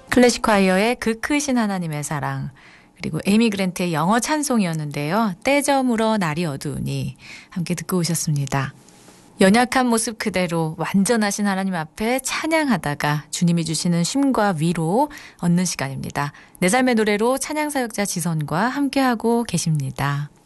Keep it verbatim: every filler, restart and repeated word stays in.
클래식 콰이어의 그 크신 하나님의 사랑, 그리고 에이미 그랜트의 영어 찬송이었는데요. 때 저물어 날이 어두우니 함께 듣고 오셨습니다. 연약한 모습 그대로 완전하신 하나님 앞에 찬양하다가 주님이 주시는 쉼과 위로 얻는 시간입니다. 내 삶의 노래로 찬양사역자 지선과 함께하고 계십니다.